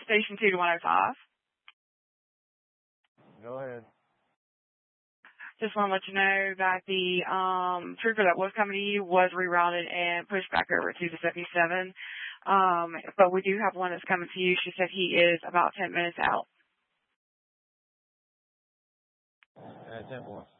Station 2 to 105. Go ahead. Just want to let you know that the trooper that was coming to you was rerouted and pushed back over to the 77. But we do have one that's coming to you. She said he is about 10 minutes out. 10 more.